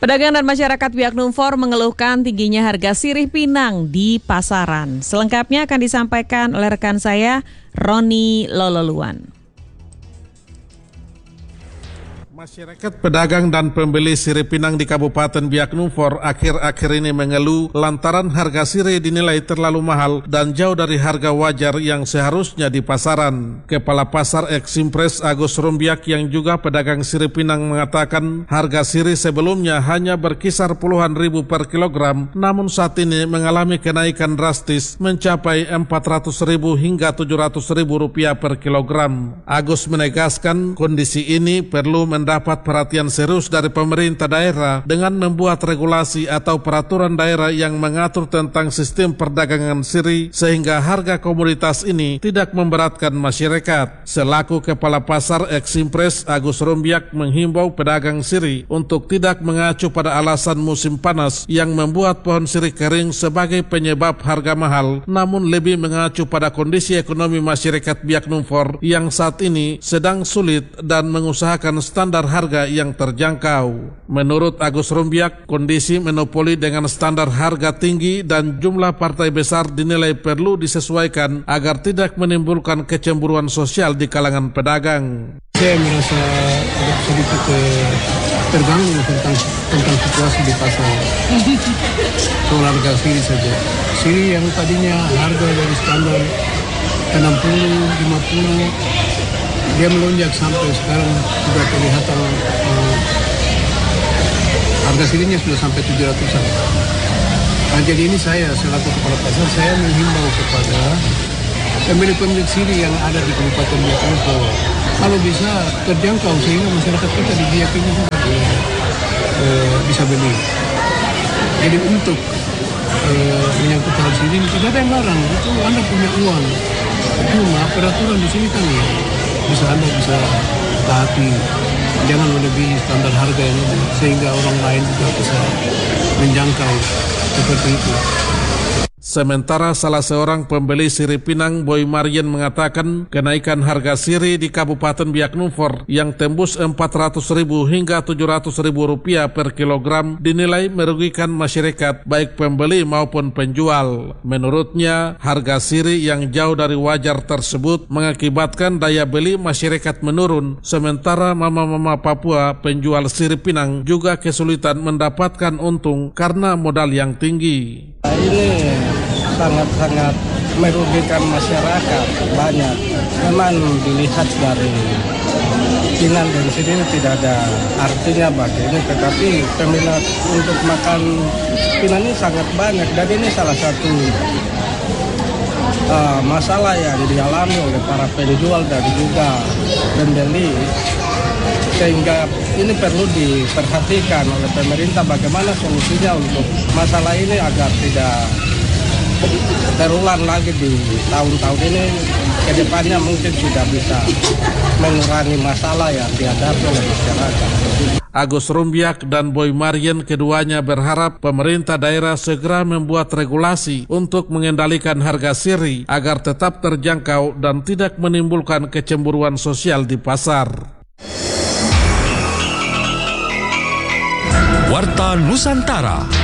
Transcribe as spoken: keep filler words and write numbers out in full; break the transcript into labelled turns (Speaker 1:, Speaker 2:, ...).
Speaker 1: Pedagang dan masyarakat Biak Numfor mengeluhkan tingginya harga sirih pinang di pasaran. Selengkapnya akan disampaikan oleh rekan saya, Roni Lololuan.
Speaker 2: Masyarakat pedagang dan pembeli sirih pinang di Kabupaten Biak Numfor akhir-akhir ini mengeluh lantaran harga sirih dinilai terlalu mahal dan jauh dari harga wajar yang seharusnya di pasaran. Kepala Pasar Eksimpres Agus Rumbiak yang juga pedagang sirih pinang mengatakan harga sirih sebelumnya hanya berkisar puluhan ribu per kilogram, namun saat ini mengalami kenaikan drastis mencapai empat ratus ribu hingga tujuh ratus ribu rupiah per kilogram. Agus menegaskan kondisi ini perlu mendapat dapat perhatian serius dari pemerintah daerah dengan membuat regulasi atau peraturan daerah yang mengatur tentang sistem perdagangan sirih sehingga harga komoditas ini tidak memberatkan masyarakat. Selaku Kepala Pasar Eksimpres Agus Rumbiak menghimbau pedagang sirih untuk tidak mengacu pada alasan musim panas yang membuat pohon sirih kering sebagai penyebab harga mahal, namun lebih mengacu pada kondisi ekonomi masyarakat Biak Numfor yang saat ini sedang sulit dan mengusahakan standar harga yang terjangkau. Menurut Agus Rumbiak, kondisi monopoli dengan standar harga tinggi dan jumlah partai besar dinilai perlu disesuaikan agar tidak menimbulkan kecemburuan sosial di kalangan pedagang.
Speaker 3: Saya merasa agak sedikit eh, terganggu tentang tentang situasi di pasar. Soal harga sirih saja. Sirih yang tadinya harga dari standar enam puluh, lima puluh dia melonjak sampai sekarang sudah kelihatan eh, harga sirihnya sudah sampai tujuh ratusan. Nah, jadi ini saya selaku kepala pasar saya menghimbau kepada pemilik-pemilik sirih yang ada di Kabupaten Biak Numfor kalau bisa terjangkau sehingga masyarakat kita di Biak ini juga eh, bisa beli. Jadi untuk eh, menyangkut hal sirih tidak ada yang larang, itu Anda punya uang. Cuma peraturan di sini kan ya, bisa Anda bisa taati, jangan melebihi standar harga yang ada sehingga orang lain juga bisa menjangkau seperti itu.
Speaker 2: Sementara salah seorang pembeli sirih pinang, Boy Marian, mengatakan kenaikan harga sirih di Kabupaten Biak Numfor yang tembus empat ratus ribu hingga tujuh ratus ribu rupiah per kilogram dinilai merugikan masyarakat baik pembeli maupun penjual. Menurutnya, harga sirih yang jauh dari wajar tersebut mengakibatkan daya beli masyarakat menurun, sementara mama-mama Papua penjual sirih pinang juga kesulitan mendapatkan untung karena modal yang tinggi.
Speaker 4: Ini sangat-sangat merugikan masyarakat banyak. Memang dilihat dari Pinang dan sini tidak ada artinya bagi ini, tetapi peminat untuk makan Pinang ini sangat banyak dan ini salah satu uh, masalah yang dialami oleh para penjual dan juga pembeli, sehingga ini perlu diperhatikan oleh pemerintah bagaimana solusinya untuk masalah ini agar tidak terulang lagi di tahun-tahun ini. Kedepannya mungkin sudah bisa mengurangi masalah yang dihadapi oleh masyarakat.
Speaker 2: Agus Rumbiak dan Boy Marian keduanya berharap pemerintah daerah segera membuat regulasi untuk mengendalikan harga sirih agar tetap terjangkau dan tidak menimbulkan kecemburuan sosial di pasar.
Speaker 5: Warta Nusantara.